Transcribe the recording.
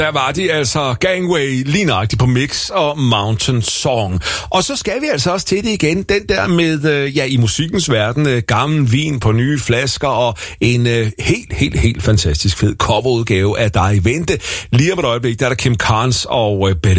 Der var de altså Gangway lige nøjagtigt på Mix og Mountain Song. Og så skal vi altså også til det igen. Den der med, i musikkens verden, gammel vin på nye flasker og en helt fantastisk fed coverudgave af Dig i Vente. Lige om et øjeblik, der er der Kim Carnes og Betty